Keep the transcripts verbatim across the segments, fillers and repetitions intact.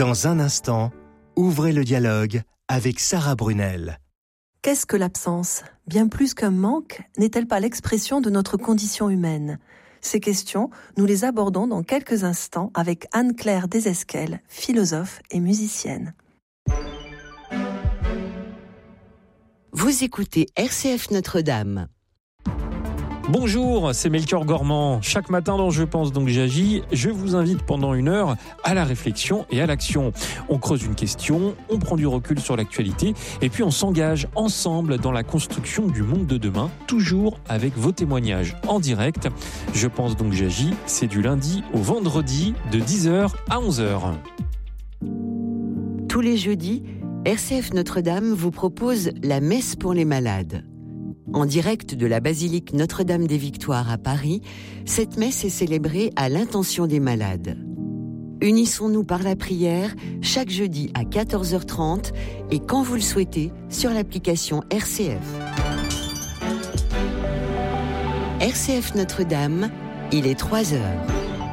Dans un instant, ouvrez le dialogue avec Sarah Brunel. Qu'est-ce que l'absence ? Bien plus qu'un manque, n'est-elle pas l'expression de notre condition humaine ? Ces questions, nous les abordons dans quelques instants avec Anne-Claire Desesquelles, philosophe et musicienne. Vous écoutez R C F Notre-Dame. Bonjour, c'est Melchior Gormand. Chaque matin dans Je pense donc j'agis, je vous invite pendant une heure à la réflexion et à l'action. On creuse une question, on prend du recul sur l'actualité et puis on s'engage ensemble dans la construction du monde de demain, toujours avec vos témoignages en direct. Je pense donc j'agis, c'est du lundi au vendredi de dix heures à onze heures. Tous les jeudis, R C F Notre-Dame vous propose la messe pour les malades. En direct de la basilique Notre-Dame des Victoires à Paris, cette messe est célébrée à l'intention des malades. Unissons-nous par la prière chaque jeudi à quatorze heures trente et quand vous le souhaitez sur l'application R C F. R C F Notre-Dame, il est trois heures.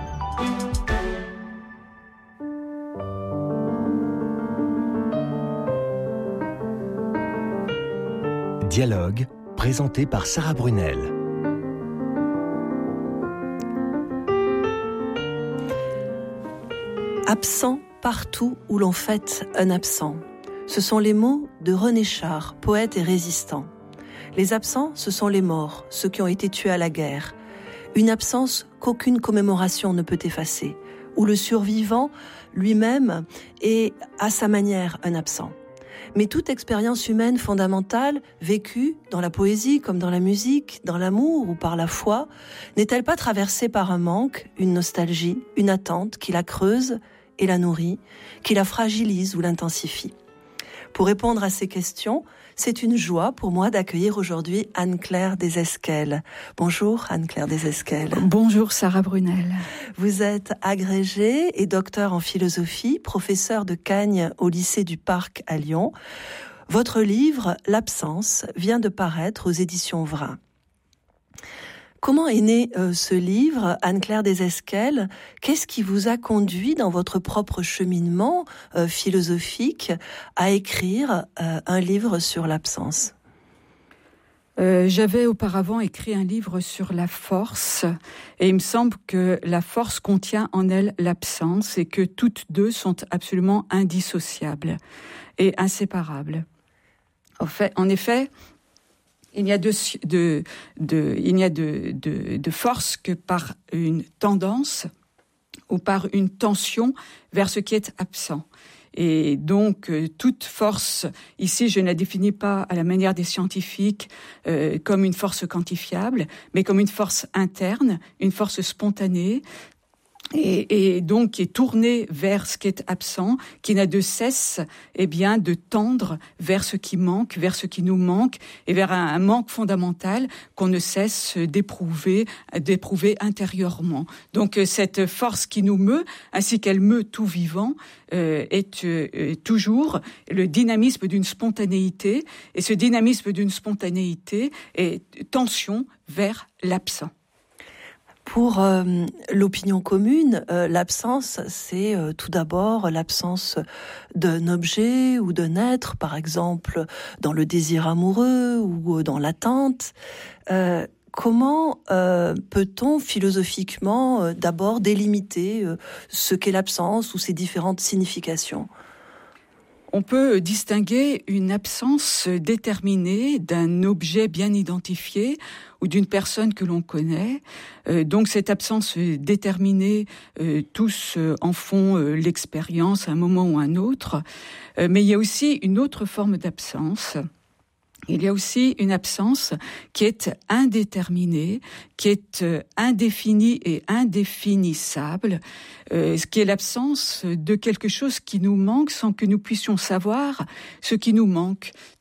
Dialogue présenté par Sarah Brunel. Absent partout où l'on fête un absent. Ce sont les mots de René Char, poète et résistant. Les absents, ce sont les morts, ceux qui ont été tués à la guerre. Une absence qu'aucune commémoration ne peut effacer, où le survivant lui-même est à sa manière un absent. Mais toute expérience humaine fondamentale, vécue dans la poésie comme dans la musique, dans l'amour ou par la foi, n'est-elle pas traversée par un manque, une nostalgie, une attente qui la creuse et la nourrit, qui la fragilise ou l'intensifie ? Pour répondre à ces questions, c'est une joie pour moi d'accueillir aujourd'hui Anne-Claire Desesquelles. Bonjour Anne-Claire Desesquelles. Bonjour Sarah Brunel. Vous êtes agrégée et docteur en philosophie, professeure de Cagnes au lycée du Parc à Lyon. Votre livre, L'absence, vient de paraître aux éditions Vrin. Comment est né euh, ce livre, Anne-Claire Desesquelles ? Qu'est-ce qui vous a conduit dans votre propre cheminement euh, philosophique à écrire euh, un livre sur l'absence ? euh, J'avais auparavant écrit un livre sur la force et il me semble que la force contient en elle l'absence et que toutes deux sont absolument indissociables et inséparables. En fait, en effet, Il n'y a de, de, de, il n'y a de, de, de force que par une tendance ou par une tension vers ce qui est absent. Et donc, euh, toute force, ici, je ne la définis pas à la manière des scientifiques euh, comme une force quantifiable, mais comme une force interne, une force spontanée, Et, et donc qui est tourné vers ce qui est absent, qui n'a de cesse, eh bien, de tendre vers ce qui manque, vers ce qui nous manque, et vers un, un manque fondamental qu'on ne cesse d'éprouver, d'éprouver intérieurement. Donc cette force qui nous meut, ainsi qu'elle meut tout vivant, euh, est euh, toujours le dynamisme d'une spontanéité, et ce dynamisme d'une spontanéité est tension vers l'absent. Pour euh, l'opinion commune, euh, l'absence, c'est euh, tout d'abord l'absence d'un objet ou d'un être, par exemple dans le désir amoureux ou dans l'attente. Euh, comment euh, peut-on philosophiquement euh, d'abord délimiter euh, ce qu'est l'absence ou ses différentes significations ? On peut distinguer une absence déterminée d'un objet bien identifié ou d'une personne que l'on connaît. Euh, donc cette absence déterminée, euh, tous euh, en font euh, l'expérience à un moment ou à un autre. Euh, mais il y a aussi une autre forme d'absence. Il y a aussi une absence qui est indéterminée, qui est euh, indéfinie et indéfinissable, euh, ce qui est l'absence de quelque chose qui nous manque sans que nous puissions savoir ce qui nous manque.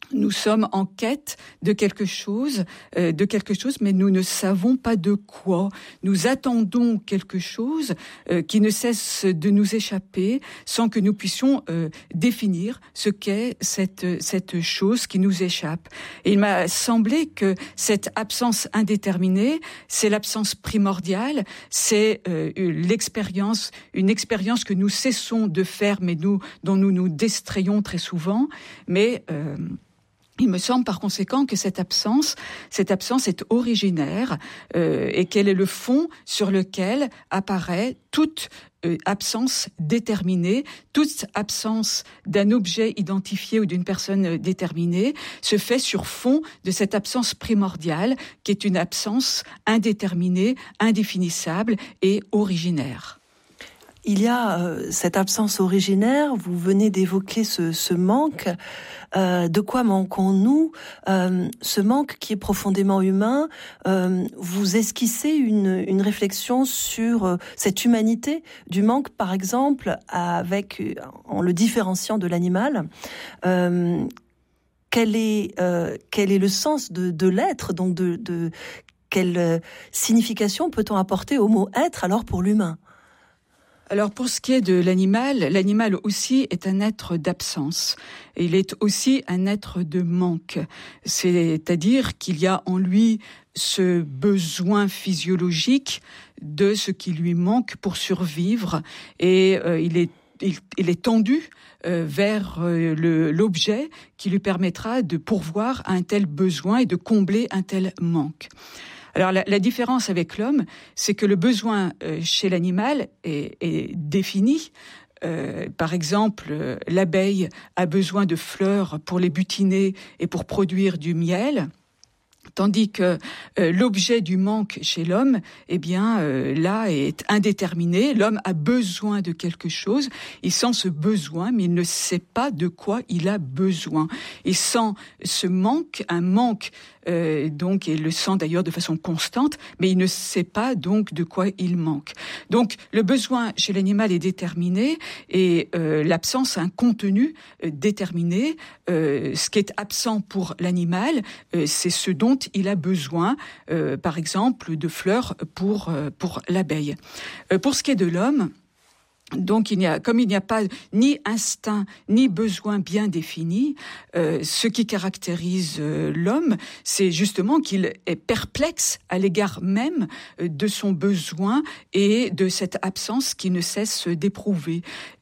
Nous sommes en quête de quelque chose, euh, de quelque chose, mais nous ne savons pas de quoi. Nous attendons quelque chose euh, qui ne cesse de nous échapper sans que nous puissions euh, définir ce qu'est cette, cette chose qui nous échappe. Et il m'a semblé que cette absence indéterminée, c'est l'absence primordiale, c'est euh, l'expérience, une expérience que nous cessons de faire, mais nous, dont nous nous distrayons très souvent, mais euh, il me semble par conséquent que cette absence, cette absence est originaire euh, et qu'elle est le fond sur lequel apparaît toute euh, absence déterminée, toute absence d'un objet identifié ou d'une personne déterminée se fait sur fond de cette absence primordiale qui est une absence indéterminée, indéfinissable et originaire. Il y a euh, cette absence originaire, vous venez d'évoquer ce, ce manque. Euh, de quoi manquons-nous ? euh, Ce manque qui est profondément humain, euh, vous esquissez une, une réflexion sur euh, cette humanité du manque, par exemple, avec, en le différenciant de l'animal. Euh, quel est, euh, quel est le sens de, de l'être, donc de, de quelle signification peut-on apporter au mot « être » alors pour l'humain ? Alors pour ce qui est de l'animal, l'animal aussi est un être d'absence. Et il est aussi un être de manque. C'est-à-dire qu'il y a en lui ce besoin physiologique de ce qui lui manque pour survivre. Et euh, il est Il, il est tendu euh, vers euh, le, l'objet qui lui permettra de pourvoir à un tel besoin et de combler un tel manque. Alors la, la différence avec l'homme, c'est que le besoin euh, chez l'animal est, est défini. Euh, par exemple, euh, l'abeille a besoin de fleurs pour les butiner et pour produire du miel. Tandis que euh, l'objet du manque chez l'homme, eh bien, euh, là, est indéterminé. L'homme a besoin de quelque chose. Il sent ce besoin, mais il ne sait pas de quoi il a besoin. Il sent ce manque, un manque, euh, donc, et il le sent d'ailleurs de façon constante, mais il ne sait pas donc de quoi il manque. Donc, le besoin chez l'animal est déterminé et euh, l'absence a un contenu euh, déterminé. Euh, ce qui est absent pour l'animal, euh, c'est ce dont il a besoin, euh, par exemple, de fleurs pour, euh, pour l'abeille. Euh, pour ce qui est de l'homme, donc, il n'y a, comme il n'y a pas ni instinct ni besoin bien défini, euh, ce qui caractérise euh, l'homme, c'est justement qu'il est perplexe à l'égard même euh, de son besoin et de cette absence qui ne cesse d'éprouver.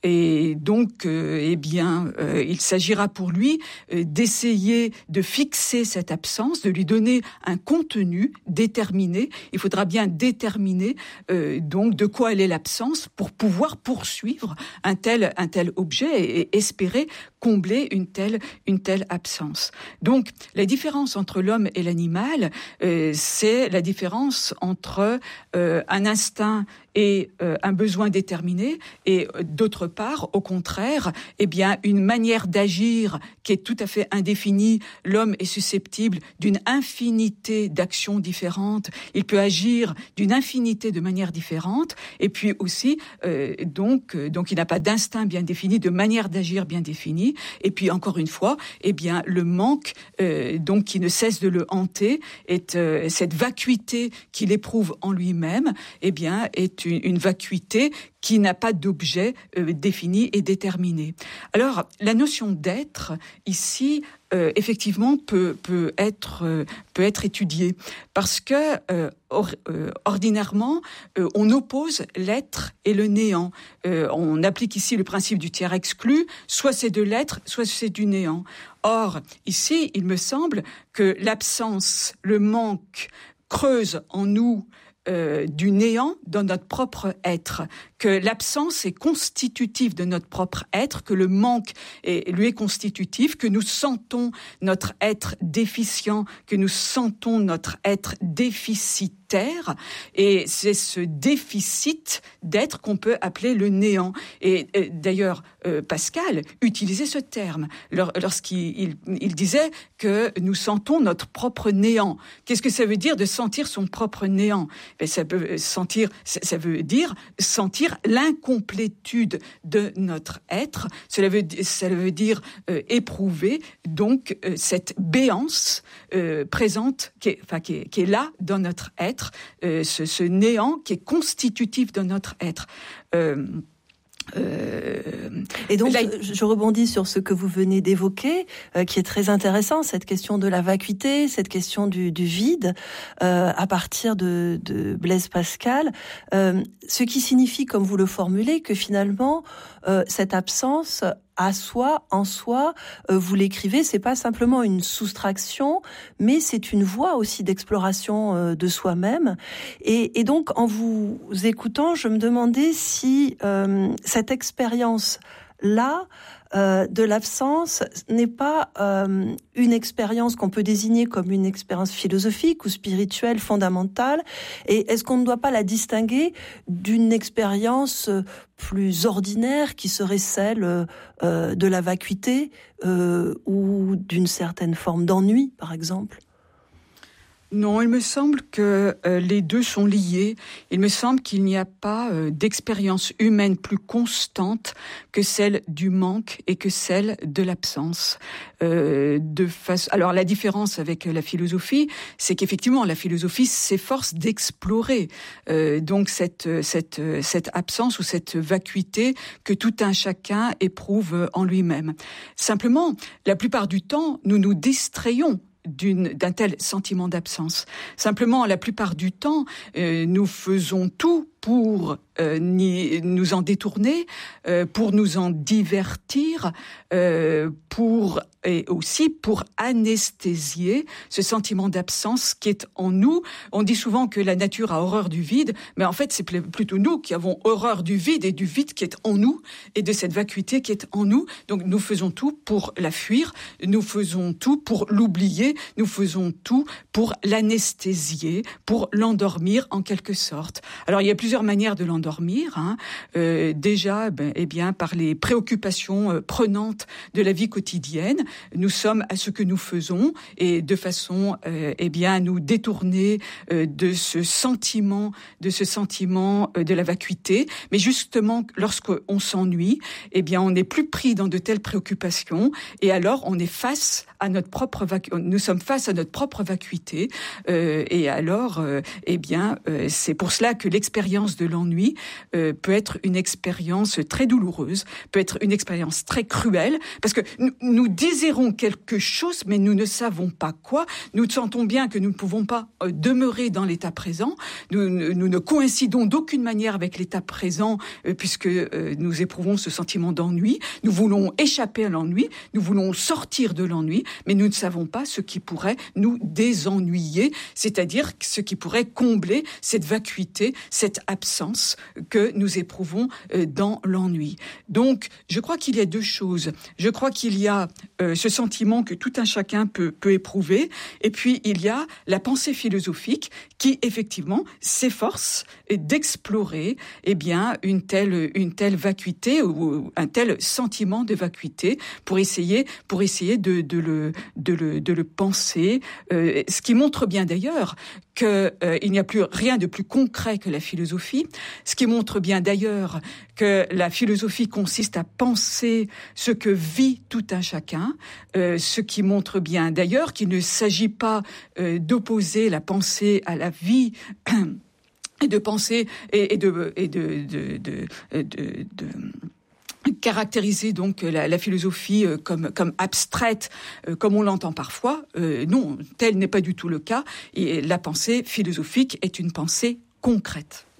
Et donc, euh, eh bien, euh, il s'agira pour lui euh, d'essayer de fixer cette absence, de lui donner un contenu déterminé. Il faudra bien déterminer euh, donc de quoi elle est l'absence pour pouvoir poursuivre un tel un tel objet et espérer combler une telle une telle absence. Donc la différence entre l'homme et l'animal, euh, c'est la différence entre euh, un instinct et euh, un besoin déterminé, et euh, d'autre part, au contraire, eh bien une manière d'agir qui est tout à fait indéfinie. L'homme est susceptible d'une infinité d'actions différentes. Il peut agir d'une infinité de manières différentes, et puis aussi euh, donc euh, donc il n'a pas d'instinct bien défini, de manière d'agir bien définie. Et puis encore une fois, eh bien le manque euh, donc qui ne cesse de le hanter, est euh, cette vacuité qu'il éprouve en lui-même, eh bien est une, une vacuité qui n'a pas d'objet euh, défini et déterminé. Alors, la notion d'être, ici, euh, effectivement, peut, peut, être, euh, peut être étudiée, parce que, euh, or, euh, ordinairement, euh, on oppose l'être et le néant. Euh, on applique ici le principe du tiers exclu, soit c'est de l'être, soit c'est du néant. Or, ici, il me semble que l'absence, le manque, creuse en nous Euh, du néant dans notre propre être, que l'absence est constitutive de notre propre être, que le manque est, lui est constitutif, que nous sentons notre être déficient, que nous sentons notre être déficitaire, et c'est ce déficit d'être qu'on peut appeler le néant. Et, et d'ailleurs, euh, Pascal utilisait ce terme lorsqu'il il, il disait que nous sentons notre propre néant. Qu'est-ce que ça veut dire de sentir son propre néant? Ben, ça peut sentir, ça veut dire sentir dire l'incomplétude de notre être. Cela veut, cela veut dire euh, éprouver donc euh, cette béance euh, présente, qui est, enfin, qui est, qui est là dans notre être, euh, ce, ce néant qui est constitutif de notre être. Euh, Euh, et donc, Là, je, je rebondis sur ce que vous venez d'évoquer, euh, qui est très intéressant, cette question de la vacuité, cette question du, du vide, euh, à partir de, de Blaise Pascal, euh, ce qui signifie, comme vous le formulez, que finalement, euh, cette absence à soi, en soi, euh, vous l'écrivez, c'est pas simplement une soustraction, mais c'est une voie aussi d'exploration euh, de soi-même. Et, et donc, en vous écoutant, je me demandais si euh, cette expérience-là euh, de l'absence n'est pas euh, une expérience qu'on peut désigner comme une expérience philosophique ou spirituelle fondamentale, et est-ce qu'on ne doit pas la distinguer d'une expérience plus ordinaire qui serait celle euh, de la vacuité euh, ou d'une certaine forme d'ennui, par exemple ? Non, il me semble que euh, les deux sont liés. Il me semble qu'il n'y a pas euh, d'expérience humaine plus constante que celle du manque et que celle de l'absence. Euh, de face... Alors la différence avec la philosophie, c'est qu'effectivement la philosophie s'efforce d'explorer euh, donc cette cette cette absence ou cette vacuité que tout un chacun éprouve en lui-même. Simplement, la plupart du temps, nous nous distrayons D'une, d'un tel sentiment d'absence. Simplement, la plupart du temps, euh, nous faisons tout pour euh, ni, nous en détourner, euh, pour nous en divertir, euh, pour et aussi pour anesthésier ce sentiment d'absence qui est en nous. On dit souvent que la nature a horreur du vide, mais en fait, c'est plutôt nous qui avons horreur du vide et du vide qui est en nous et de cette vacuité qui est en nous. Donc, nous faisons tout pour la fuir, nous faisons tout pour l'oublier, nous faisons tout pour l'anesthésier, pour l'endormir en quelque sorte. Alors, il y a plusieurs manières de l'endormir. Hein. Euh, déjà, ben, eh bien, par les préoccupations euh, prenantes de la vie quotidienne, nous sommes à ce que nous faisons et de façon, euh, eh bien, à nous détourner euh, de ce sentiment, de ce sentiment euh, de la vacuité. Mais justement, lorsqu'on s'ennuie, eh bien, on n'est plus pris dans de telles préoccupations et alors on est face à notre propre vacu- nous sommes face à notre propre vacuité euh, et alors, euh, eh bien, euh, c'est pour cela que l'expérience de l'ennui euh, peut être une expérience très douloureuse, peut être une expérience très cruelle, parce que nous, nous désirons quelque chose, mais nous ne savons pas quoi. Nous sentons bien que nous ne pouvons pas euh, demeurer dans l'état présent. Nous, nous ne coïncidons d'aucune manière avec l'état présent, euh, puisque euh, nous éprouvons ce sentiment d'ennui. Nous voulons échapper à l'ennui, nous voulons sortir de l'ennui, mais nous ne savons pas ce qui pourrait nous désennuyer, c'est-à-dire ce qui pourrait combler cette vacuité, cette absence que nous éprouvons euh, dans l'ennui. Donc, je crois qu'il y a deux choses. Je crois qu'il y a euh, ce sentiment que tout un chacun peut, peut éprouver, et puis il y a la pensée philosophique qui, effectivement, s'efforce d'explorer eh bien, une telle, une telle vacuité ou un tel sentiment de vacuité pour essayer, pour essayer de, de, le, de, le, de le penser. Euh, ce qui montre bien d'ailleurs qu'il euh, n'y a plus rien de plus concret que la philosophie, ce qui montre bien d'ailleurs que la philosophie consiste à penser ce que vit tout un chacun, euh, ce qui montre bien d'ailleurs qu'il ne s'agit pas euh, d'opposer la pensée à la vie et de penser et, et de et de de de, de, de, de caractériser donc la, la philosophie euh, comme comme abstraite, euh, comme on l'entend parfois. Euh, non, tel n'est pas du tout le cas. Et la pensée philosophique est une pensée concrète.